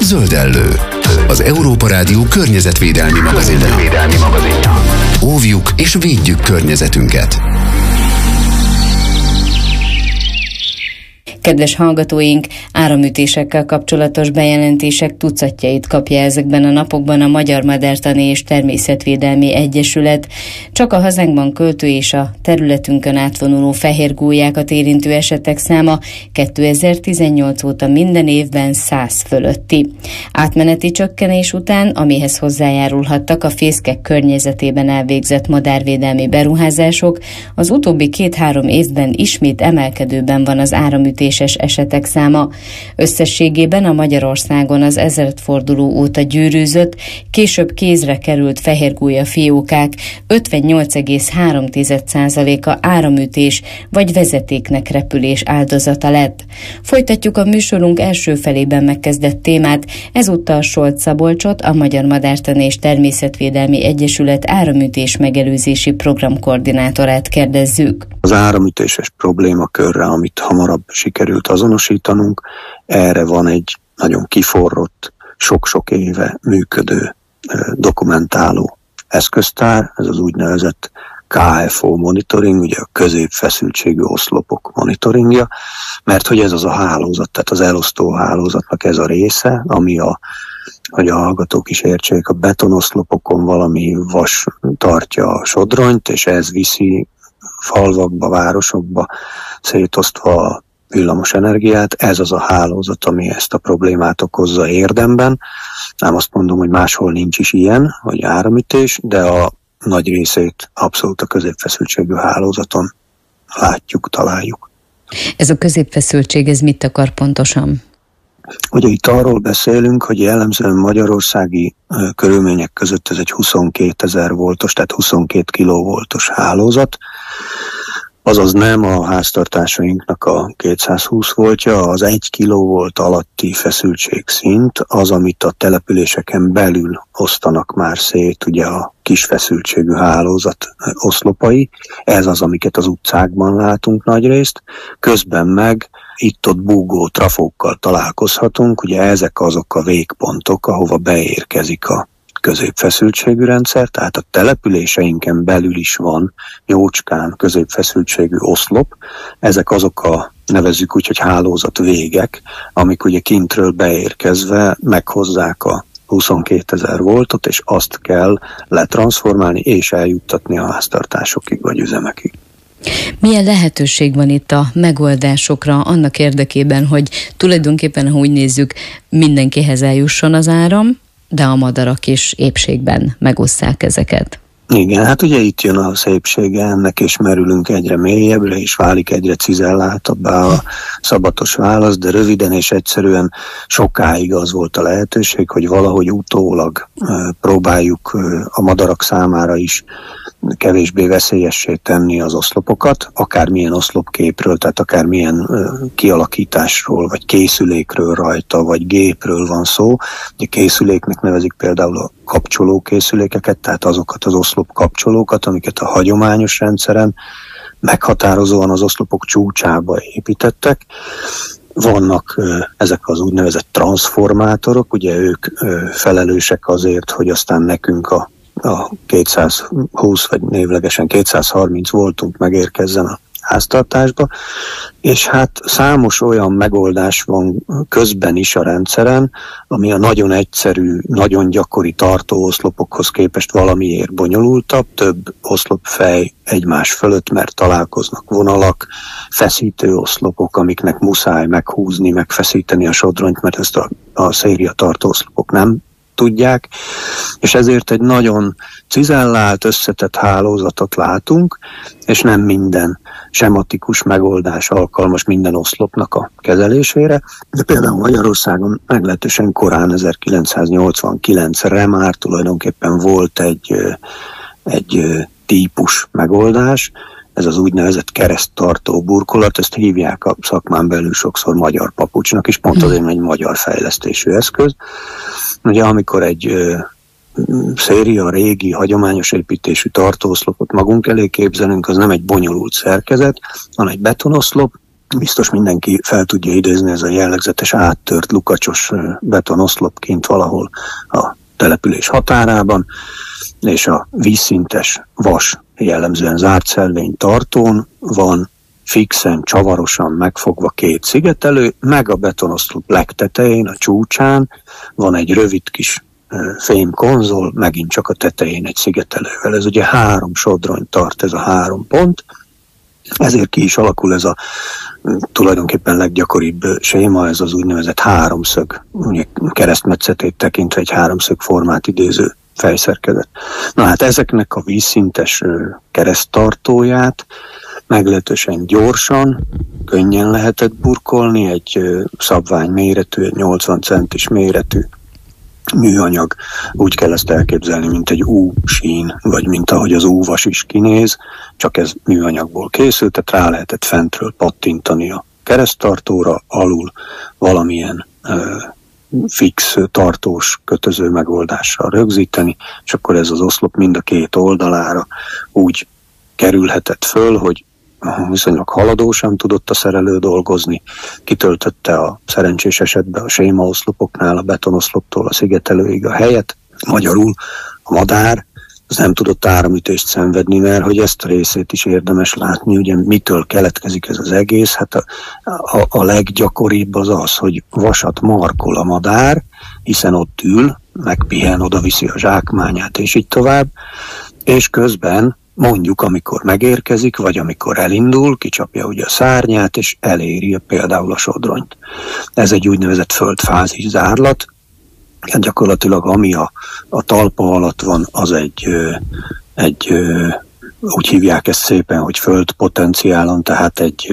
Zöldellő, az Európa Rádió környezetvédelmi magazinja. Óvjuk és védjük környezetünket. Kedves hallgatóink, áramütésekkel kapcsolatos bejelentések tucatjait kapja ezekben a napokban a Magyar Madártani és Természetvédelmi Egyesület. Csak a hazánkban költő és a területünkön átvonuló fehérgólyákat érintő esetek száma 2018 óta minden évben 100 fölötti. Átmeneti csökkenés után, amihez hozzájárulhattak a fészkek környezetében elvégzett madárvédelmi beruházások, az utóbbi 2-3 évben ismét emelkedőben van az áramütés esetek száma. Összességében a Magyarországon az ezredforduló óta gyűrűzött, később kézre került fehérgólya fiókák 58,3%-a áramütés vagy vezetéknek repülés áldozata lett. Folytatjuk a műsorunk első felében megkezdett témát, ezúttal Solc-Szabolcsot, a Magyar Madártani és Természetvédelmi Egyesület áramütés megelőzési programkoordinátorát kérdezzük. Az áramütéses problémakörre, amit hamarabb sikerült azonosítanunk, erre van egy nagyon kiforrott, sok-sok éve működő dokumentáló eszköztár, ez az úgynevezett KFO monitoring, ugye a középfeszültségű oszlopok monitoringja, mert hogy ez az a hálózat, tehát az elosztó hálózatnak ez a része, ami hogy a hallgatók is értsék, a betonoszlopokon valami vas tartja a sodronyt, és ez viszi falvakba, városokba szétosztva a villamos energiát. Ez az a hálózat, ami ezt a problémát okozza érdemben. Nem azt mondom, hogy máshol nincs is ilyen, hogy áramütés, de a nagy részét abszolút a középfeszültségű hálózaton látjuk, találjuk. Ez a középfeszültség, ez mit akar pontosan? Ugye itt arról beszélünk, hogy jellemzően magyarországi körülmények között ez egy 22 000 voltos, tehát 22 kilovoltos hálózat, azaz nem a háztartásainknak a 220 voltja, az 1 kilovolt alatti feszültségszint az, amit a településeken belül osztanak már szét, ugye a kis feszültségű hálózat oszlopai, ez az, amiket az utcákban látunk nagyrészt, közben meg itt-ott búgó trafókkal találkozhatunk, ugye ezek azok a végpontok, ahova beérkezik a középfeszültségű rendszer, tehát a településeinken belül is van jócskán középfeszültségű oszlop, ezek azok a nevezzük úgy, hogy hálózat végek, amik ugye kintről beérkezve meghozzák a 22 000 voltot, és azt kell letranszformálni és eljuttatni a háztartásokig vagy üzemekig. Milyen lehetőség van itt a megoldásokra annak érdekében, hogy tulajdonképpen, ha úgy nézzük, mindenkihez eljusson az áram, de a madarak is épségben megosszák ezeket? Igen, hát ugye itt jön a szépsége ennek, és merülünk egyre mélyebbre, és válik egyre cizelláltabbá a szabatos válasz, de röviden és egyszerűen sokáig az volt a lehetőség, hogy valahogy utólag próbáljuk a madarak számára is kevésbé veszélyessé tenni az oszlopokat, akármilyen oszlopképről, tehát akármilyen kialakításról, vagy készülékről rajta, vagy gépről van szó. Ugye készüléknek nevezik például a kapcsolókészülékeket, tehát azokat az oszlop kapcsolókat, amiket a hagyományos rendszeren meghatározóan az oszlopok csúcsába építettek. Vannak ezek az úgynevezett transformátorok, ugye ők felelősek azért, hogy aztán nekünk a 220 vagy névlegesen 230 voltunk megérkezzen a háztartásba, és hát számos olyan megoldás van közben is a rendszeren, ami a nagyon egyszerű, nagyon gyakori tartóoszlopokhoz képest valamiért bonyolultabb, több oszlopfej egymás fölött, mert találkoznak vonalak, feszítő oszlopok, amiknek muszáj meghúzni, megfeszíteni a sodronyt, mert ezt a széria tartóoszlopok nem tudják, és ezért egy nagyon cizellált, összetett hálózatot látunk, és nem minden sematikus megoldás alkalmas minden oszlopnak a kezelésére, de például Magyarországon meglehetősen korán 1989-re már tulajdonképpen volt egy típus megoldás, ez az úgynevezett kereszttartó burkolat, ezt hívják a szakmán belül sokszor magyar papucsnak, és pont azért egy magyar fejlesztésű eszköz. Ugye amikor egy széria régi, hagyományos építésű tartóoszlopot magunk elé képzelünk, az nem egy bonyolult szerkezet, van egy betonoszlop, biztos mindenki fel tudja idézni, ez a jellegzetes áttört lukacsos betonoszlop kint valahol a település határában, és a vízszintes vas, jellemzően zárt szelvény tartón van fixen, csavarosan megfogva két szigetelő, meg a betonoszlop legtetején, a csúcsán van egy rövid kis fémkonzol, megint csak a tetején egy szigetelővel. Ez ugye 3 sodrony tart, ez a 3 pont, ezért ki is alakul ez a tulajdonképpen leggyakoribb séma, ez az úgynevezett háromszög, ugye keresztmetszetét tekintve egy háromszög formát idéző fejszerkezet. Na hát ezeknek a vízszintes kereszttartóját meglehetősen gyorsan, könnyen lehetett burkolni, egy szabvány méretű, egy 80 centis méretű műanyag, úgy kell ezt elképzelni, mint egy U-sín, vagy mint ahogy az U-vas is kinéz, csak ez műanyagból készült, tehát rá lehetett fentről pattintani a kereszttartóra, alul valamilyen fix, tartós, kötöző megoldással rögzíteni, és akkor ez az oszlop mind a két oldalára úgy kerülhetett föl, hogy viszonylag haladósan tudott a szerelő dolgozni, kitöltötte a szerencsés esetben a sémaoszlopoknál, a betonoszloptól a szigetelőig a helyet. Magyarul a madár az nem tudott áramütést szenvedni, mert hogy ezt a részét is érdemes látni, ugye mitől keletkezik ez az egész. Hát a leggyakoribb az az, hogy vasat markol a madár, hiszen ott ül, megpihen, oda viszi a zsákmányát, és így tovább, és közben mondjuk, amikor megérkezik, vagy amikor elindul, kicsapja ugye a szárnyát, és eléri például a sodronyt. Ez egy úgynevezett földfázis zárlat. Gyakorlatilag ami a talpa alatt van, az egy úgy hívják ezt szépen, hogy földpotenciálon, tehát egy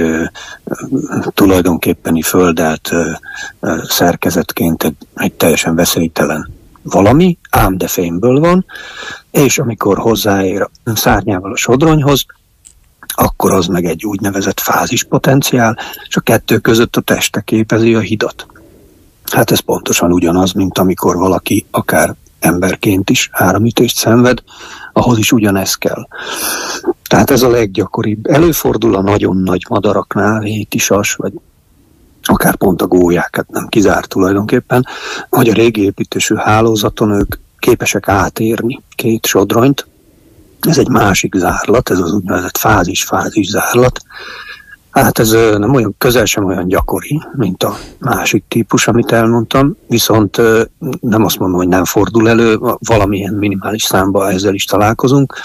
tulajdonképpeni földelt szerkezetként egy teljesen veszélytelen valami, ám de fémből van, és amikor hozzáér a szárnyával a sodronyhoz, akkor az meg egy úgynevezett fázispotenciál, és a kettő között a teste képezi a hidat. Hát ez pontosan ugyanaz, mint amikor valaki akár emberként is áramütést szenved, ahhoz is ugyanez kell. Tehát ez a leggyakoribb. Előfordul a nagyon nagy madaraknál, hétisas, vagy akár pont a gólyákat nem kizárt tulajdonképpen, hogy a régi építésű hálózaton ők képesek átérni két sodronyt. Ez egy másik zárlat, ez az úgynevezett fázis-fázis zárlat. Hát ez nem olyan közel sem olyan gyakori, mint a másik típus, amit elmondtam, viszont nem azt mondom, hogy nem fordul elő, valamilyen minimális számban ezzel is találkozunk.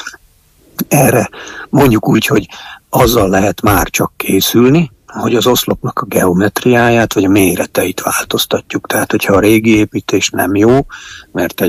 Erre mondjuk úgy, hogy azzal lehet már csak készülni, hogy az oszlopnak a geometriáját, vagy a méreteit változtatjuk. Tehát, hogyha a régi építés nem jó, mert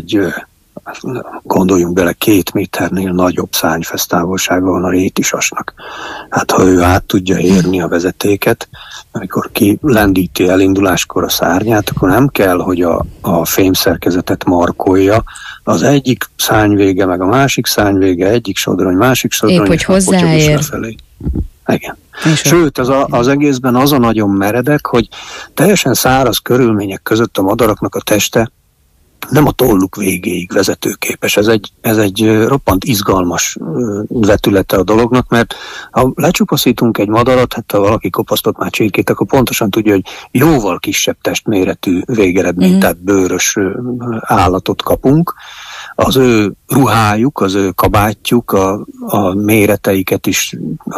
gondoljunk bele, 2 méternél nagyobb szárnyfesztávolsága van a rétisasnak. Hát, ha ő át tudja érni a vezetéket, amikor kilendíti elinduláskor a szárnyát, akkor nem kell, hogy a fémszerkezetet markolja. Az egyik szárnyvége, meg a másik szárnyvége, egyik sodrony, másik sodrony, épp, hogy hozzáér. Igen. Sőt, az egészben az a nagyon meredek, hogy teljesen száraz körülmények között a madaraknak a teste nem a tolluk végéig vezetőképes. Ez egy roppant izgalmas vetülete a dolognak, mert ha lecsupaszítunk egy madarat, hát ha valaki kopasztott már csirkét, akkor pontosan tudja, hogy jóval kisebb testméretű végeredményt, tehát bőrös állatot kapunk. Az ő ruhájuk, az ő kabátjuk, a méreteiket is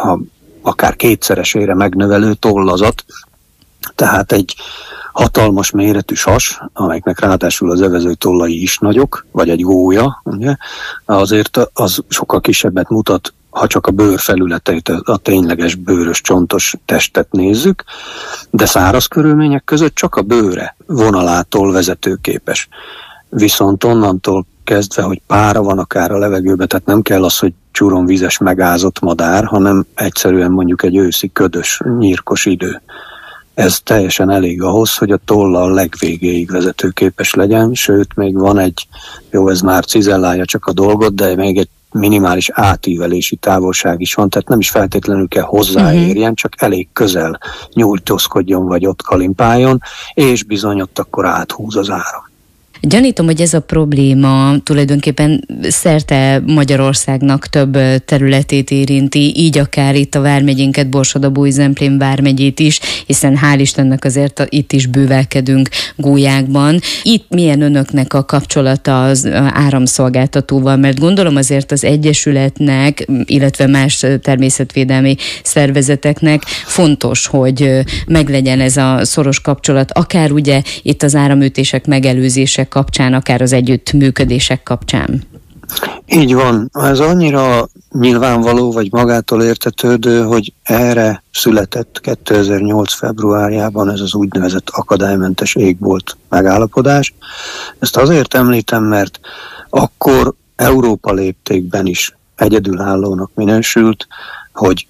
akár 2-szeresére megnövelő tollazat, tehát egy hatalmas méretű sas, amelyeknek ráadásul az evező tollai is nagyok, vagy egy gólya, ugye, azért az sokkal kisebbet mutat, ha csak a bőr felületeit, a tényleges bőrös, csontos testet nézzük, de száraz körülmények között csak a bőre vonalától vezetőképes. Viszont onnantól kezdve, hogy pára van akár a levegőben, tehát nem kell az, hogy csuromvízes megázott madár, hanem egyszerűen mondjuk egy őszi ködös, nyírkos idő. Ez teljesen elég ahhoz, hogy a tollal legvégéig vezetőképes legyen, sőt, még van ez már cizellálja csak a dolgot, de még egy minimális átívelési távolság is van, tehát nem is feltétlenül kell hozzáérjen, csak elég közel nyújtózkodjon, vagy ott kalimpáljon, és bizony ott akkor áthúz az áram. Gyanítom, hogy ez a probléma tulajdonképpen szerte Magyarországnak több területét érinti, így akár itt a vármegyénket, Borsod-Abaúj-Zemplén vármegyét is, hiszen hál' Istennek azért itt is bővelkedünk Gólyákban. Itt milyen önöknek a kapcsolata az áramszolgáltatóval, mert gondolom azért az Egyesületnek, illetve más természetvédelmi szervezeteknek fontos, hogy meglegyen ez a szoros kapcsolat, akár ugye itt az áramütések megelőzése kapcsán, akár az együttműködések kapcsán. Így van. Ez annyira nyilvánvaló, vagy magától értetődő, hogy erre született 2008. februárjában ez az úgynevezett akadálymentes égbolt megállapodás. Ezt azért említem, mert akkor Európa léptékben is egyedülállónak minősült, hogy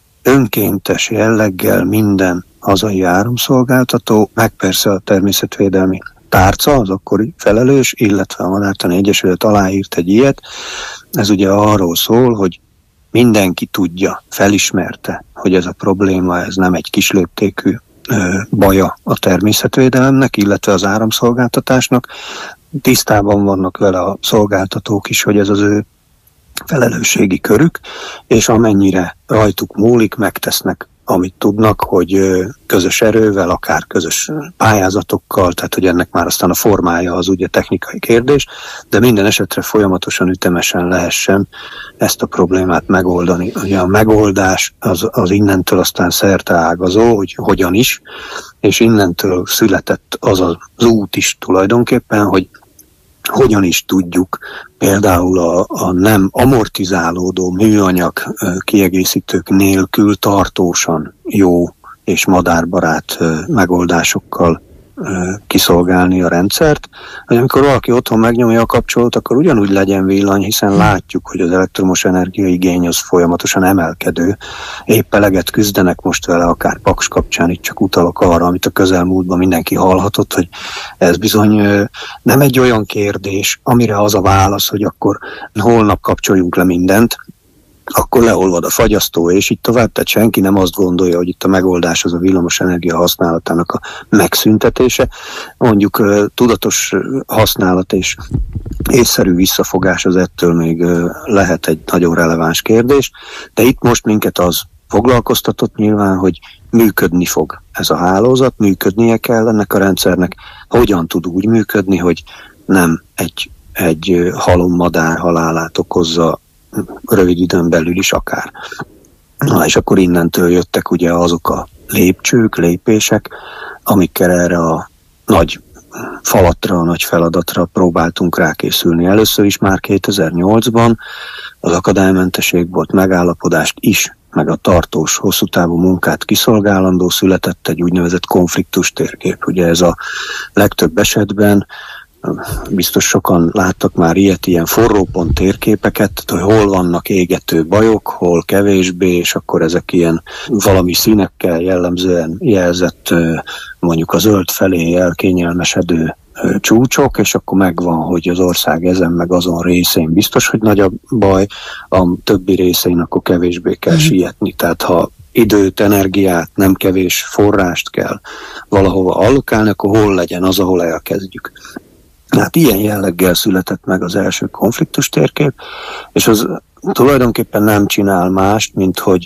önkéntes jelleggel minden hazai áramszolgáltató, meg persze a természetvédelmi tárca, az akkori felelős, illetve a Madártani Egyesület aláírt egy ilyet. Ez ugye arról szól, hogy mindenki tudja, felismerte, hogy ez a probléma, ez nem egy kisléptékű baja a természetvédelemnek, illetve az áramszolgáltatásnak. Tisztában vannak vele a szolgáltatók is, hogy ez az ő felelősségi körük, és amennyire rajtuk múlik, megtesznek, amit tudnak, hogy közös erővel, akár közös pályázatokkal, tehát hogy ennek már aztán a formája az ugye technikai kérdés, de minden esetre folyamatosan, ütemesen lehessen ezt a problémát megoldani. Ugye a megoldás az innentől aztán szerteágazó, hogy hogyan is, és innentől született az az út is tulajdonképpen, hogy hogyan is tudjuk például a nem amortizálódó műanyag kiegészítők nélkül tartósan jó és madárbarát megoldásokkal kiszolgálni a rendszert, hogy amikor valaki otthon megnyomja a kapcsolót, akkor ugyanúgy legyen villany, hiszen látjuk, hogy az elektromos energiaigény az folyamatosan emelkedő. Épp eleget küzdenek most vele, akár Paks kapcsán, itt csak utalok arra, amit a közelmúltban mindenki hallhatott, hogy ez bizony nem egy olyan kérdés, amire az a válasz, hogy akkor holnap kapcsoljunk le mindent, akkor leolvad a fagyasztó, és így tovább. Tehát senki nem azt gondolja, hogy itt a megoldás az a villamos energia használatának a megszüntetése. Mondjuk tudatos használat és észszerű visszafogás az ettől még lehet egy nagyon releváns kérdés, de itt most minket az foglalkoztatott nyilván, hogy működni fog ez a hálózat, működnie kell ennek a rendszernek, hogyan tud úgy működni, hogy nem egy halom madár halálát okozza rövid időn belül is akár. Na, és akkor innentől jöttek ugye azok a lépcsők, lépések, amikkel erre a nagy falatra, a nagy feladatra próbáltunk rákészülni. Először is már 2008-ban az akadálymentesség volt megállapodást is, meg a tartós, hosszú távú munkát kiszolgálandó született egy úgynevezett konfliktus térkép. Ugye ez a legtöbb esetben biztos sokan láttak már ilyen forrópont térképeket, hogy hol vannak égető bajok, hol kevésbé, és akkor ezek ilyen valami színekkel jellemzően jelzett, mondjuk a zöld felé elkényelmesedő csúcsok, és akkor megvan, hogy az ország ezen meg azon részén biztos, hogy nagy a baj, a többi részén akkor kevésbé kell sietni. Tehát ha időt, energiát, nem kevés forrást kell valahova allokálni, akkor hol legyen az, ahol elkezdjük. Hát ilyen jelleggel született meg az első konfliktus térkép, és az tulajdonképpen nem csinál mást, mint hogy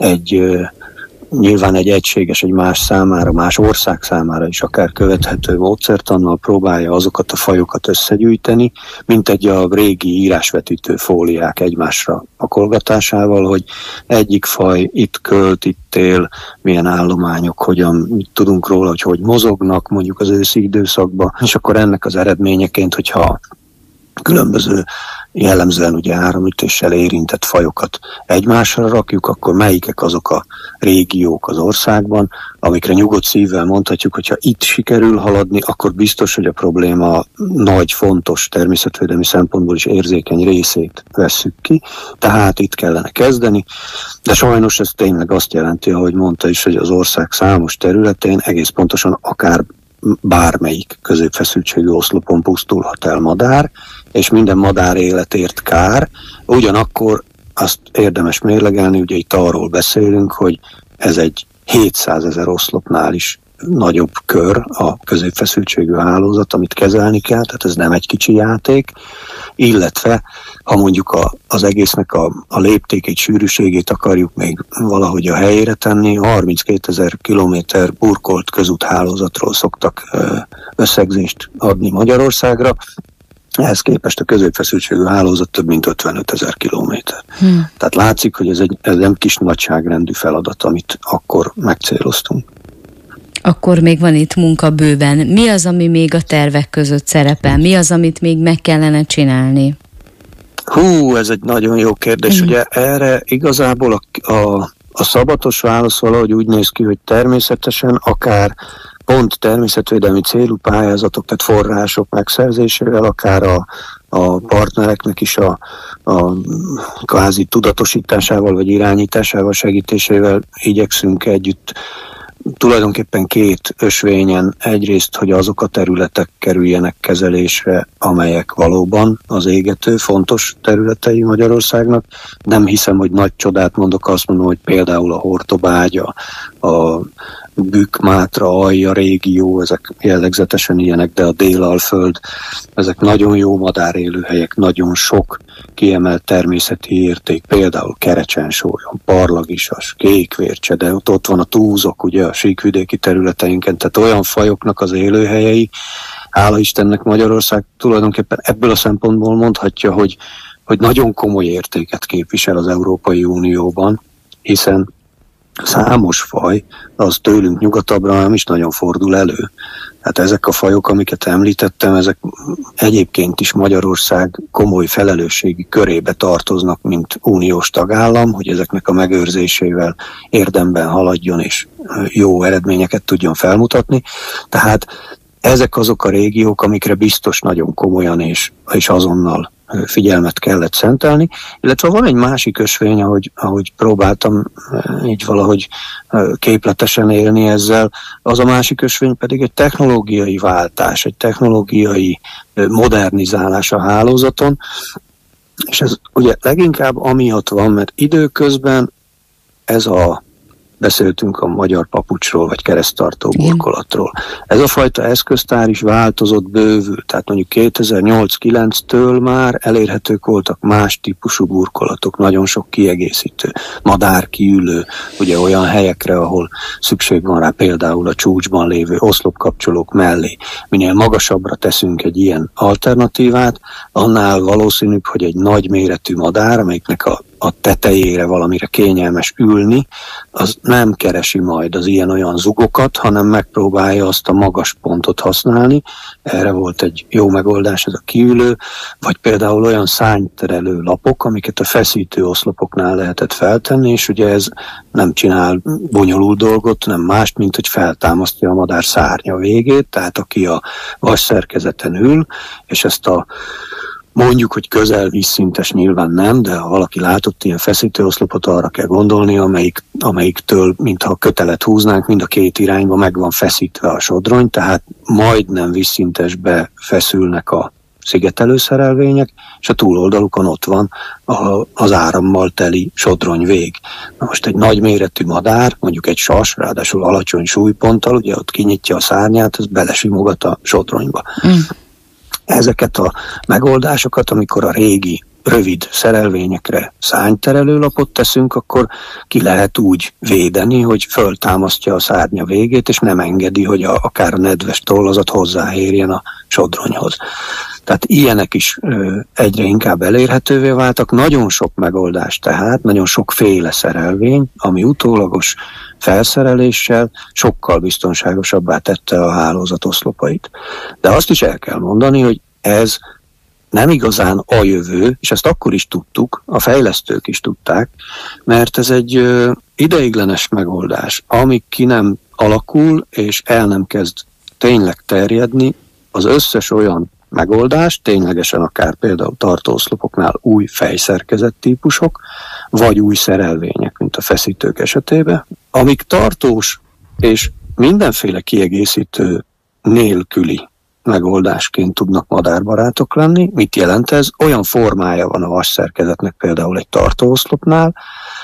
nyilván egy egységes, egy más számára, más ország számára is akár követhető módszertannal próbálja azokat a fajokat összegyűjteni, mint egy a régi írásvetítő fóliák egymásra pakolgatásával, hogy egyik faj itt költ, itt él, milyen állományok, hogyan, mit tudunk róla, hogy mozognak mondjuk az őszi időszakban, és akkor ennek az eredményeként, hogyha különböző jellemzően ugye áramütéssel érintett fajokat egymásra rakjuk, akkor melyikek azok a régiók az országban, amikre nyugodt szívvel mondhatjuk, hogyha itt sikerül haladni, akkor biztos, hogy a probléma nagy, fontos természetvédelmi szempontból is érzékeny részét vesszük ki, tehát itt kellene kezdeni, de sajnos ez tényleg azt jelenti, ahogy mondta is, hogy az ország számos területén egész pontosan akár bármelyik középfeszültségű oszlopon pusztulhat el madár, és minden madár életért kár. Ugyanakkor azt érdemes mérlegelni, ugye itt arról beszélünk, hogy ez egy 700 000 oszlopnál is nagyobb kör, a középfeszültségű hálózat, amit kezelni kell, tehát ez nem egy kicsi játék, illetve ha mondjuk az egésznek a léptékét, sűrűségét akarjuk még valahogy a helyére tenni, 32 000 kilométer burkolt közúthálózatról szoktak összegzést adni Magyarországra, ehhez képest a középfeszültségű hálózat több mint 55 000 kilométer. Tehát látszik, hogy ez nem kis nagyságrendű feladat, amit akkor megcéloztunk. Akkor még van itt munka bőven. Mi az, ami még a tervek között szerepel? Mi az, amit még meg kellene csinálni? Ez egy nagyon jó kérdés. Ugye erre igazából a szabatos válasz valahogy úgy néz ki, hogy természetesen akár pont természetvédelmi célú pályázatok, tehát források megszerzésével, akár a partnereknek is a kvázi tudatosításával vagy irányításával, segítésével igyekszünk együtt tulajdonképpen két ösvényen, egyrészt, hogy azok a területek kerüljenek kezelésre, amelyek valóban az égető, fontos területei Magyarországnak. Nem hiszem, hogy nagy csodát mondok, azt mondom, hogy például a Hortobágya, a Bükk-Mátra, Alja régió, ezek jellegzetesen ilyenek, de a Délalföld, ezek nagyon jó madárélőhelyek, nagyon sok kiemelt természeti érték, például Kerecsen-sólyon, Parlagisas, Kékvércse, de ott van a túzok, ugye a síkvidéki területeinken, tehát olyan fajoknak az élőhelyei, hála Istennek Magyarország tulajdonképpen ebből a szempontból mondhatja, hogy nagyon komoly értéket képvisel az Európai Unióban, hiszen számos faj, az tőlünk nyugatabbra nem is nagyon fordul elő. Hát ezek a fajok, amiket említettem, ezek egyébként is Magyarország komoly felelősségi körébe tartoznak, mint uniós tagállam, hogy ezeknek a megőrzésével érdemben haladjon és jó eredményeket tudjon felmutatni. Tehát ezek azok a régiók, amikre biztos nagyon komolyan és azonnal figyelmet kellett szentelni, illetve van egy másik ösvény, ahogy próbáltam így valahogy képletesen élni ezzel, az a másik ösvény pedig egy technológiai váltás, egy technológiai modernizálás a hálózaton, és ez ugye leginkább amiatt van, mert időközben beszéltünk a magyar papucsról, vagy kereszttartó burkolatról. Ez a fajta eszköztár is változott, bővült, tehát mondjuk 2008-9-től már elérhetők voltak más típusú burkolatok, nagyon sok kiegészítő, madárkiülő, ugye olyan helyekre, ahol szükség van rá, például a csúcsban lévő oszlopkapcsolók mellé. Minél magasabbra teszünk egy ilyen alternatívát, annál valószínűbb, hogy egy nagy méretű madár, amelyiknek a tetejére valamire kényelmes ülni, az nem keresi majd az ilyen-olyan zugokat, hanem megpróbálja azt a magas pontot használni. Erre volt egy jó megoldás, ez a kiülő, vagy például olyan szárnyterelő lapok, amiket a feszítő oszlopoknál lehetett feltenni, és ugye ez nem csinál bonyolult dolgot, nem mást, mint hogy feltámasztja a madár szárnya végét, tehát aki a vasszerkezeten ül, és ezt mondjuk, hogy közel vízszintes nyilván nem, de ha valaki látott ilyen feszítőoszlopot, arra kell gondolni, amelyiktől, mintha kötelet húznánk, mind a két irányba meg van feszítve a sodrony, tehát majdnem vízszintesbe feszülnek a szigetelőszerelvények, és a túloldalukon ott van az árammal teli sodronyvég. Na most egy nagyméretű madár, mondjuk egy sas, ráadásul alacsony súlyponttal, ugye ott kinyitja a szárnyát, az belesimogat a sodronyba. Ezeket a megoldásokat, amikor a régi, rövid szerelvényekre szárnyterelőlapot teszünk, akkor ki lehet úgy védeni, hogy föltámasztja a szárnya végét, és nem engedi, hogy akár a nedves tollazat hozzáérjen a sodronyhoz. Tehát ilyenek is egyre inkább elérhetővé váltak. Nagyon sok megoldás tehát, nagyon sokféle szerelvény, ami utólagos felszereléssel sokkal biztonságosabbá tette a hálózat oszlopait. De azt is el kell mondani, hogy ez nem igazán a jövő, és ezt akkor is tudtuk, a fejlesztők is tudták, mert ez egy ideiglenes megoldás, amíg ki nem alakul, és el nem kezd tényleg terjedni, az összes olyan megoldás, ténylegesen akár például tartóoszlopoknál új fejszerkezet típusok, vagy új szerelvények, mint a feszítők esetében, amik tartós és mindenféle kiegészítő nélküli megoldásként tudnak madárbarátok lenni. Mit jelent ez? Olyan formája van a vasszerkezetnek például egy tartóoszlopnál,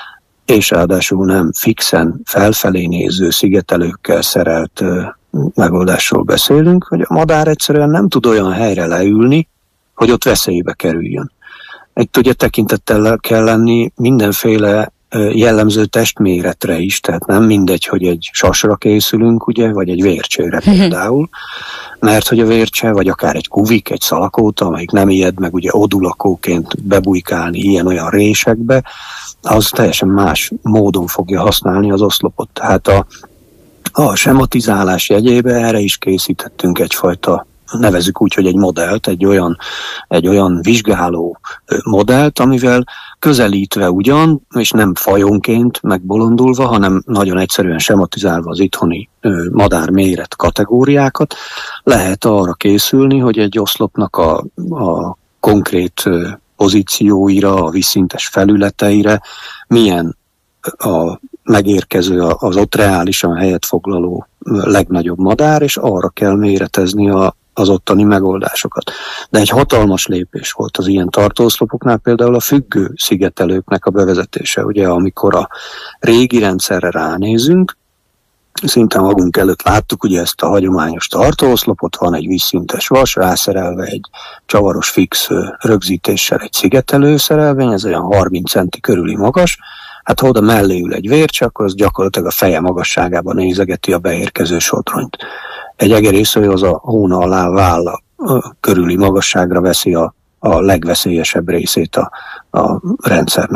és ráadásul nem fixen felfelé néző szigetelőkkel szerelt megoldásról beszélünk, hogy a madár egyszerűen nem tud olyan helyre leülni, hogy ott veszélybe kerüljön. Itt ugye tekintettel kell lenni mindenféle jellemző testméretre is, tehát nem mindegy, hogy egy sasra készülünk, ugye, vagy egy vércsőre például, mert hogy a vércse, vagy akár egy kuvik, egy szalakóta, amelyik nem ijed meg ugye odulakóként bebujkálni ilyen-olyan résekbe, az teljesen más módon fogja használni az oszlopot. Tehát a sematizálás jegyébe erre is készítettünk egyfajta, nevezzük úgy, hogy egy modellt, egy olyan vizsgáló modellt, amivel közelítve ugyan, és nem fajonként megbolondulva, hanem nagyon egyszerűen sematizálva az itthoni madár méret kategóriákat, lehet arra készülni, hogy egy oszlopnak a konkrét pozícióira, a vízszintes felületeire milyen a megérkező, az ott reálisan helyet foglaló legnagyobb madár, és arra kell méretezni az ottani megoldásokat. De egy hatalmas lépés volt az ilyen tartóoszlopoknál például a függő szigetelőknek a bevezetése. Ugye amikor a régi rendszerre ránézünk, szinte magunk előtt láttuk ugye ezt a hagyományos tartóoszlopot, van egy vízszintes vas, rászerelve egy csavaros fix rögzítéssel egy szigetelő szerelvény, ez olyan 30 centi körüli magas. Hát ha oda mellé ül egy vércse, akkor az gyakorlatilag a feje magasságában nézegeti a beérkező sodronyt. Egy egerésző az a hóna alá válla körüli magasságra veszi a legveszélyesebb részét a rendszernek.